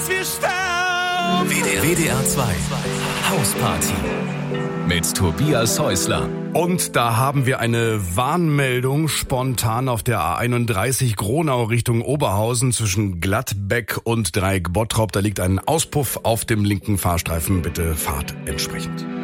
wir sterben. WDR 2 Hausparty mit Tobias Häusler. Und da haben wir eine Warnmeldung spontan auf der A31 Gronau Richtung Oberhausen zwischen Gladbeck und Dreieck Bottrop. Da liegt ein Auspuff auf dem linken Fahrstreifen. Bitte fahrt entsprechend.